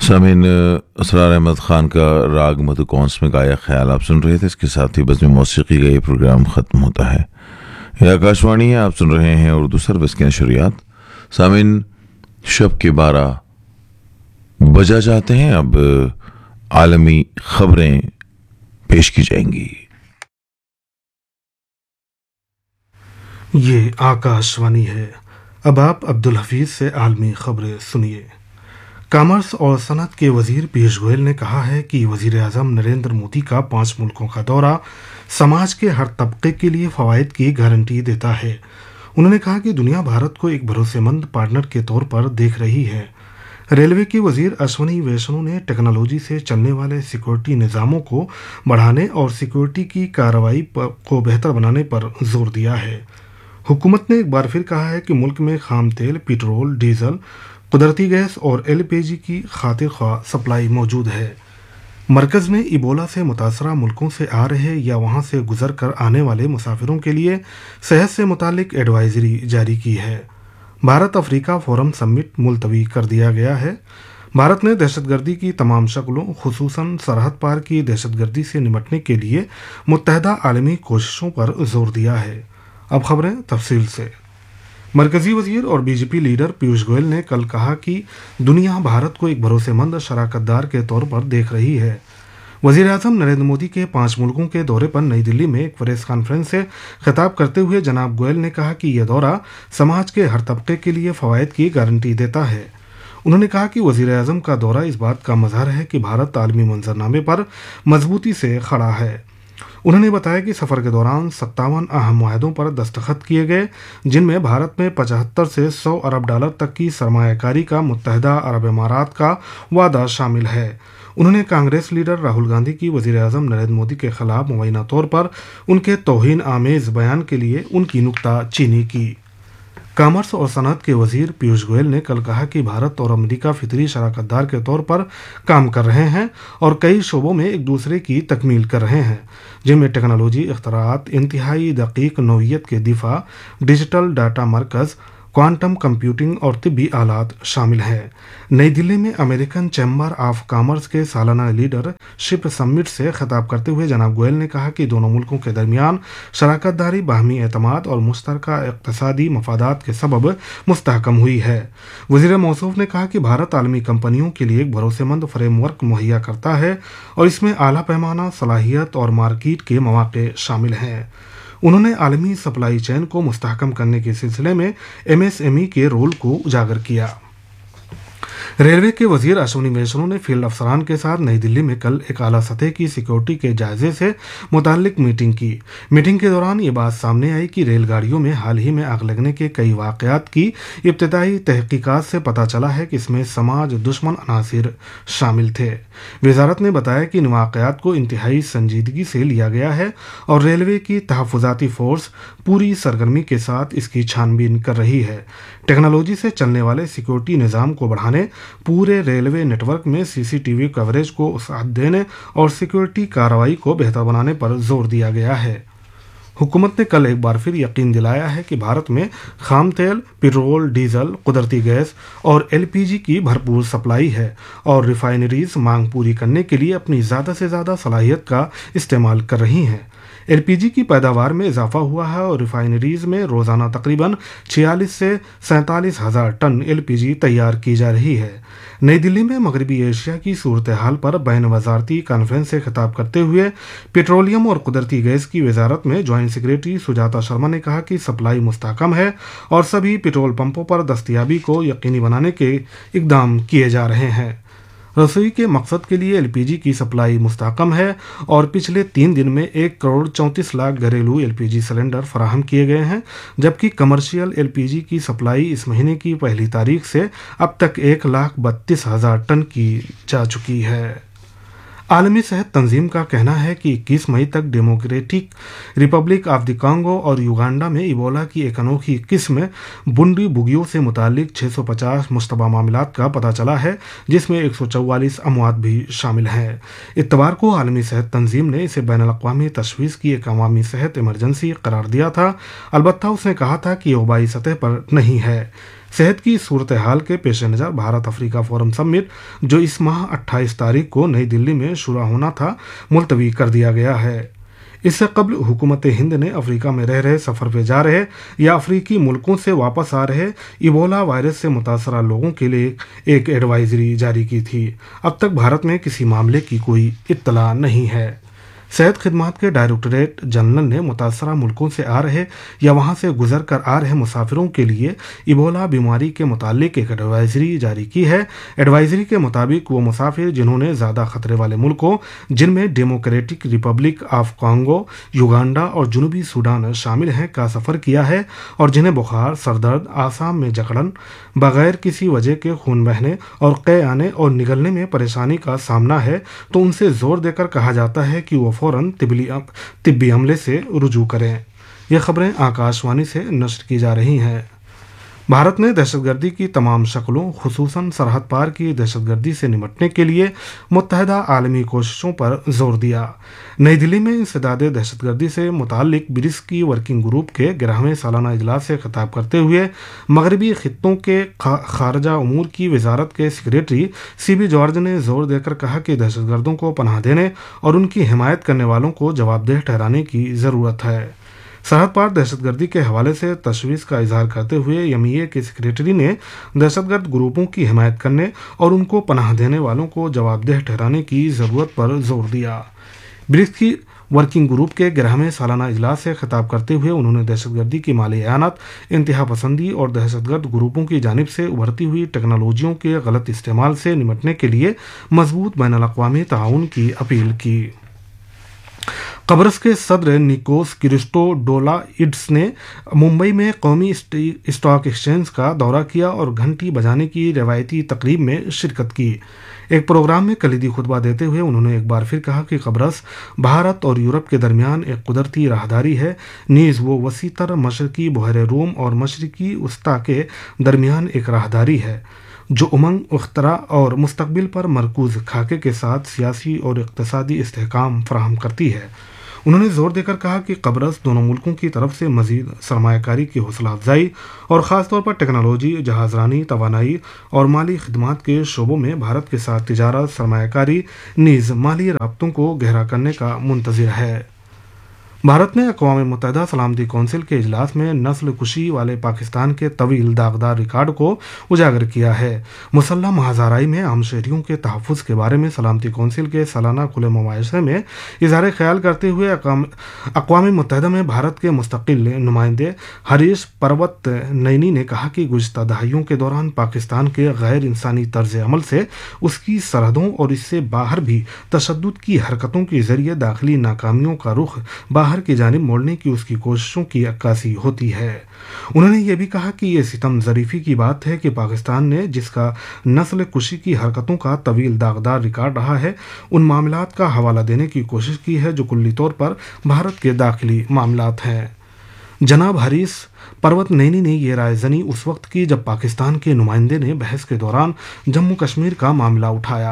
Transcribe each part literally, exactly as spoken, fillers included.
سامعین، اسرار احمد خان کا راگ مدھوکونس میں گایا خیال آپ سن رہے تھے. اس کے ساتھ ہی بزم موسیقی کا یہ پروگرام ختم ہوتا ہے. یہ آکاشوانی ہے، آپ سن رہے ہیں اردو سروس کے نشریات. سامعین، شب کے بارہ بجا جاتے ہیں. اب عالمی خبریں پیش کی جائیں گی. یہ آکاشوانی ہے. اب آپ عبدالحفیظ سے عالمی خبریں سنیے. کامرس اور صنعت کے وزیر پیوش گوئل نے کہا ہے کہ وزیر اعظم نریندر مودی کا پانچ ملکوں کا دورہ سماج کے ہر طبقے کے لیے فوائد کی گارنٹی دیتا ہے. انہوں نے کہا کہ دنیا بھارت کو ایک بھروسے مند پارٹنر کے طور پر دیکھ رہی ہے. ریلوے کے وزیر اشونی ویشنو نے ٹیکنالوجی سے چلنے والے سیکورٹی نظاموں کو بڑھانے اور سیکورٹی کی کارروائی کو بہتر بنانے پر زور دیا ہے. حکومت نے ایک بار پھر کہا ہے کہ ملک میں خام تیل، پٹرول، ڈیزل، قدرتی گیس اور ایل پی جی کی خاطر خواہ سپلائی موجود ہے. مرکز نے ایبولا سے متاثرہ ملکوں سے آ رہے یا وہاں سے گزر کر آنے والے مسافروں کے لیے صحت سے متعلق ایڈوائزری جاری کی ہے. بھارت افریقہ فورم سمٹ ملتوی کر دیا گیا ہے. بھارت نے دہشت گردی کی تمام شکلوں، خصوصاً سرحد پار کی دہشت گردی سے نمٹنے کے لیے متحدہ عالمی کوششوں پر زور دیا ہے. اب خبریں تفصیل سے. مرکزی وزیر اور B J P leader Piyush Goyal نے کل کہا کہ دنیا بھارت کو ایک بھروسے مند شراکت دار کے طور پر دیکھ رہی ہے. وزیر اعظم نریندر مودی کے پانچ ملکوں کے دورے پر نئی دلی میں ایک پریس کانفرنس سے خطاب کرتے ہوئے جناب گوئل نے کہا کہ یہ دورہ سماج کے ہر طبقے کے لیے فوائد کی گارنٹی دیتا ہے. انہوں نے کہا کہ وزیر اعظم کا دورہ اس بات کا مظہر ہے کہ بھارت عالمی منظرنامے پر مضبوطی سے کھڑا ہے. انہوں نے بتایا کہ سفر کے دوران ستاون اہم معاہدوں پر دستخط کیے گئے، جن میں بھارت میں پچہتر سے سو ارب ڈالر تک کی سرمایہ کاری کا متحدہ عرب امارات کا وعدہ شامل ہے. انہوں نے کانگریس لیڈر راہل گاندھی کی وزیر اعظم نریندر مودی کے خلاف مبینہ طور پر ان کے توہین آمیز بیان کے لیے ان کی نکتہ چینی کی. کامرس اور صنعت کے وزیر پیوش گوئل نے کل کہا کہ بھارت اور امریکہ فطری شراکت دار کے طور پر کام کر رہے ہیں اور کئی شعبوں میں ایک دوسرے کی تکمیل کر رہے ہیں، جن میں ٹیکنالوجی، اختراعات، انتہائی دقیق نوعیت کے دفاع، ڈیجیٹل ڈاٹا مرکز، کوانٹم کمپیوٹنگ اور طبی آلات شامل ہیں. نئی دلی میں امریکن چیمبر آف کامرس کے سالانہ لیڈر شپ سمٹ سے خطاب کرتے ہوئے جناب گوئل نے کہا کہ دونوں ملکوں کے درمیان شراکت داری باہمی اعتماد اور مشترکہ اقتصادی مفادات کے سبب مستحکم ہوئی ہے. وزیر موصوف نے کہا کہ بھارت عالمی کمپنیوں کے لیے ایک بھروسے مند فریم ورک مہیا کرتا ہے اور اس میں اعلیٰ پیمانہ صلاحیت اور مارکیٹ کے مواقع شامل ہیں. انہوں نے عالمی سپلائی چین کو مستحکم کرنے کے سلسلے میں ایم ایس ایم ای کے رول کو اجاگر کیا. ریلوے کے وزیر اشونی ویشنو نے فیلڈ افسران کے ساتھ نئی دلی میں کل ایک اعلیٰ سطح کی سیکورٹی کے جائزے سے متعلق میٹنگ کی. میٹنگ کے دوران یہ بات سامنے آئی کہ ریل گاڑیوں میں حال ہی میں آگ لگنے کے کئی واقعات کی ابتدائی تحقیقات سے پتہ چلا ہے کہ اس میں سماج دشمن عناصر شامل تھے. وزارت نے بتایا کہ ان واقعات کو انتہائی سنجیدگی سے لیا گیا ہے اور ریلوے کی تحفظاتی فورس پوری سرگرمی کے ساتھ اس کی چھان بین کر رہی ہے. ٹیکنالوجی سے چلنے والے سیکورٹی نظام کو بڑھانے، پورے ریلوے نیٹ ورک میں سی سی ٹی وی کوریج کو وسعت دینے اور سیکورٹی کارروائی کو بہتر بنانے پر زور دیا گیا ہے. حکومت نے کل ایک بار پھر یقین دلایا ہے کہ بھارت میں خام تیل، پٹرول، ڈیزل، قدرتی گیس اور ایل پی جی کی بھرپور سپلائی ہے اور ریفائنریز مانگ پوری کرنے کے لیے اپنی زیادہ سے زیادہ صلاحیت کا استعمال کر رہی ہیں. ایل پی جی کی پیداوار میں اضافہ ہوا ہے اور ریفائنریز میں روزانہ تقریباً چھیالیس سے سینتالیس ہزار ٹن ایل پی جی تیار کی جا رہی ہے. نئی دلی میں مغربی ایشیا کی صورتحال پر بین وزارتی کانفرنس سے خطاب کرتے ہوئے پیٹرولیم اور قدرتی گیس کی وزارت میں جوائنٹ سیکریٹری سجاتا شرما نے کہا کہ سپلائی مستحکم ہے اور سبھی پیٹرول پمپوں پر دستیابی کو یقینی بنانے کے اقدام کیے جا رہے ہیں. رسوئی کے مقصد کے لیے ایل پی جی کی سپلائی مستحکم ہے اور پچھلے تین دن میں ایک کروڑ چونتیس لاکھ گھریلو ایل پی جی سلنڈر فراہم کیے گئے ہیں، جبکہ کمرشل ایل پی جی کی سپلائی اس مہینے کی پہلی تاریخ سے اب تک ایک لاکھ بتیس ہزار ٹن کی جا چکی ہے. عالمی صحت تنظیم کا کہنا ہے کہ اکیس مئی تک democratic republic of the Congo اور یوگانڈا میں ایبولا کی ایک انوکھی قسم بنڈی بگیو سے متعلق چھ سو پچاس مشتبہ معاملات کا پتہ چلا ہے، جس میں ایک سو چوالیس اموات بھی شامل ہیں. اتوار کو عالمی صحت تنظیم نے اسے بین الاقوامی تشویش کی ایک عوامی صحت ایمرجنسی قرار دیا تھا، البتہ اس نے کہا تھا کہ یہ وبائی سطح پر نہیں ہے. صحت کی صورتحال کے پیش نظر بھارت افریقہ فورم سمٹ جو اس ماہ اٹھائیس تاریخ کو نئی دلی میں شروع ہونا تھا ملتوی کر دیا گیا ہے۔ اس سے قبل حکومت ہند نے افریقہ میں رہ رہے سفر پہ جا رہے یا افریقی ملکوں سے واپس آ رہے ایبولا وائرس سے متاثرہ لوگوں کے لیے ایک ایڈوائزری جاری کی تھی۔ اب تک بھارت میں کسی معاملے کی کوئی اطلاع نہیں ہے۔ صحت خدمات کے ڈائریکٹوریٹ جنرل نے متاثرہ ملکوں سے آ رہے یا وہاں سے گزر کر آ رہے مسافروں کے لیے ایبولا بیماری کے متعلق ایک ایڈوائزری جاری کی ہے۔ ایڈوائزری کے مطابق وہ مسافر جنہوں نے زیادہ خطرے والے ملکوں جن میں democratic republic of Congo, Uganda اور جنوبی سوڈان شامل ہیں کا سفر کیا ہے اور جنہیں بخار، سردرد، اعصاب میں جکڑن، بغیر کسی وجہ کے خون بہنے اور قے آنے اور نگلنے میں پریشانی کا سامنا ہے، تو ان سے زور دے کر کہا جاتا ہے کہ وہ فوراً طبی عملے سے رجوع کریں۔ یہ خبریں آکاشوانی سے نشر کی جا رہی ہیں۔ بھارت نے دہشت گردی کی تمام شکلوں خصوصاً سرحد پار کی دہشت گردی سے نمٹنے کے لیے متحدہ عالمی کوششوں پر زور دیا۔ نئی دلی میں انسداد دہشت گردی سے متعلق برکس کی ورکنگ گروپ کے گیارہویں سالانہ اجلاس سے خطاب کرتے ہوئے مغربی خطوں کے خارجہ امور کی وزارت کے سیکریٹری سی بی جارج نے زور دے کر کہا کہ دہشت گردوں کو پناہ دینے اور ان کی حمایت کرنے والوں کو جواب دہ ٹھہرانے کی ضرورت ہے۔ سرحد پار دہشت گردی کے حوالے سے تشویش کا اظہار کرتے ہوئے یم ای اے کے سیکریٹری نے دہشت گرد گروپوں کی حمایت کرنے اور ان کو پناہ دینے والوں کو جواب دہ ٹھہرانے کی ضرورت پر زور دیا۔ برکس کی ورکنگ گروپ کے گیارہویں سالانہ اجلاس سے خطاب کرتے ہوئے انہوں نے دہشت گردی کی مالی اعانت، انتہا پسندی اور دہشت گرد گروپوں کی جانب سے ابھرتی ہوئی ٹیکنالوجیوں کے غلط استعمال سے نمٹنے کے لیے مضبوط بین الاقوامی تعاون کی اپیل کی۔ قبرص کے صدر نیکوس کرسٹوڈولائڈس نے ممبئی میں قومی اسٹاک ایکسچینج کا دورہ کیا اور گھنٹی بجانے کی روایتی تقریب میں شرکت کی۔ ایک پروگرام میں کلیدی خطبہ دیتے ہوئے انہوں نے ایک بار پھر کہا کہ قبرص بھارت اور یورپ کے درمیان ایک قدرتی راہداری ہے، نیز وہ وسیع تر مشرقی بحیرہ روم اور مشرقی وسطیٰ کے درمیان ایک راہداری ہے جو امنگ، اختراع اور مستقبل پر مرکوز خاکے کے ساتھ سیاسی اور اقتصادی استحکام فراہم کرتی ہے۔ انہوں نے زور دے کر کہا کہ قبرص دونوں ملکوں کی طرف سے مزید سرمایہ کاری کی حوصلہ افزائی اور خاص طور پر ٹیکنالوجی، جہاز رانی، توانائی اور مالی خدمات کے شعبوں میں بھارت کے ساتھ تجارت، سرمایہ کاری نیز مالی رابطوں کو گہرا کرنے کا منتظر ہے۔ بھارت نے اقوام متحدہ سلامتی کونسل کے اجلاس میں نسل کشی والے پاکستان کے طویل داغدار ریکارڈ کو اجاگر کیا ہے۔ مسلح مہاجرائی میں عام شہریوں کے تحفظ کے بارے میں سلامتی کونسل کے سالانہ کھلے مباحثے میں اظہار خیال کرتے ہوئے اقوام متحدہ میں بھارت کے مستقل نمائندے ہریش پروت نینی نے کہا کہ گزشتہ دہائیوں کے دوران پاکستان کے غیر انسانی طرز عمل سے اس کی سرحدوں اور اس سے باہر بھی تشدد کی حرکتوں کے ذریعے داخلی ناکامیوں کا رخ باہر کی جانب موڑنے کی اس کی کوششوں کی عکاسی ہوتی ہے۔ انہوں نے یہ بھی کہا کہ یہ ستم ظریفی کی بات ہے کہ پاکستان نے جس کا نسل کشی کی حرکتوں کا طویل داغدار ریکارڈ رہا ہے، ان معاملات کا حوالہ دینے کی کوشش کی ہے جو کلی طور پر بھارت کے داخلی معاملات ہیں۔ جناب ہریش پروت نینی نے یہ رائے زنی اس وقت کی جب پاکستان کے نمائندے نے بحث کے دوران جموں کشمیر کا معاملہ اٹھایا۔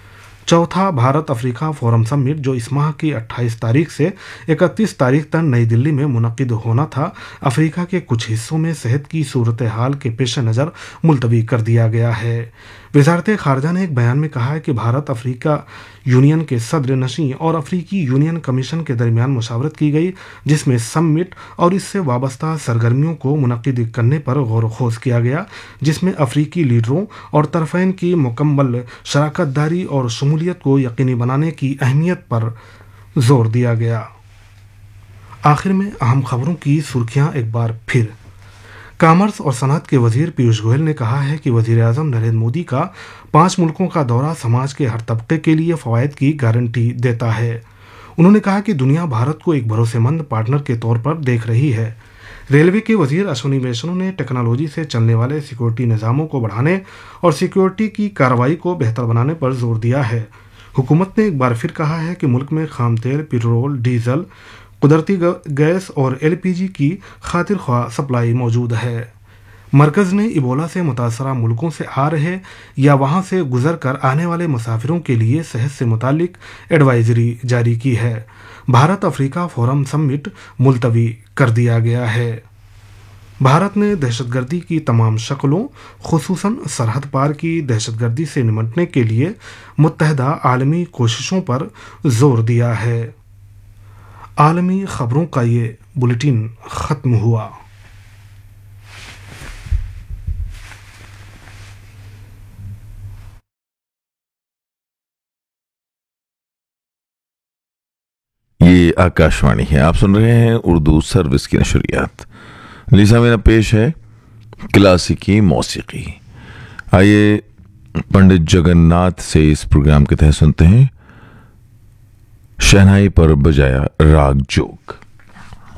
چوتھا بھارت افریقہ فورم سمٹ جو اس ماہ کی اٹھائیس تاریخ سے اکتیس تاریخ تک نئی دلی میں منعقد ہونا تھا، افریقہ کے کچھ حصوں میں صحت کی صورتحال کے پیش نظر ملتوی کر دیا گیا ہے۔ وزارت خارجہ نے ایک بیان میں کہا ہے کہ بھارت افریقہ یونین کے صدر نشین اور افریقی یونین کمیشن کے درمیان مشاورت کی گئی، جس میں سمٹ اور اس سے وابستہ سرگرمیوں کو منعقد کرنے پر غور و خوض کیا گیا، جس میں افریقی لیڈروں اور طرفین کی مکمل شراکت داری اور شمولیت کو یقینی بنانے کی اہمیت پر زور دیا گیا۔ آخر میں اہم خبروں کی سرخیاں ایک بار پھر۔ کامرس اور صنعت کے وزیر پیوش گوئل نے کہا ہے کہ وزیر اعظم نریندر مودی کا پانچ ملکوں کا دورہ سماج کے ہر طبقے کے لیے فوائد کی گارنٹی دیتا ہے۔ انہوں نے کہا کہ دنیا بھارت کو ایک بھروسے مند پارٹنر کے طور پر دیکھ رہی ہے۔ ریلوے کے وزیر اشونی ویشنو نے ٹیکنالوجی سے چلنے والے سیکورٹی نظاموں کو بڑھانے اور سیکورٹی کی کارروائی کو بہتر بنانے پر زور دیا ہے۔ حکومت نے ایک بار پھر کہا ہے کہ ملک میں خام تیل، پیٹرول، ڈیزل، قدرتی گیس اور ایل پی جی کی خاطر خواہ سپلائی موجود ہے۔ مرکز نے ایبولا سے متاثرہ ملکوں سے آ رہے یا وہاں سے گزر کر آنے والے مسافروں کے لیے صحت سے متعلق ایڈوائزری جاری کی ہے۔ بھارت افریقہ فورم سمٹ ملتوی کر دیا گیا ہے۔ भारत ने दहशतगर्दी की तमाम शक्लों, खुसूसन सरहद पार की दहशतगर्दी से निपटने के लिए मुत्तहदा आलमी कोशिशों पर जोर दिया है। आलमी खबरों का ये बुलेटिन खत्म हुआ। ये आकाशवाणी है, आप सुन रहे हैं उर्दू सर्विस की नशरियात। लीसा मेरा पेश है क्लासिकी मौसीकी। आइए पंडित जगन्नाथ से इस प्रोग्राम के तहत सुनते हैं शहनाई पर बजाया राग जोग।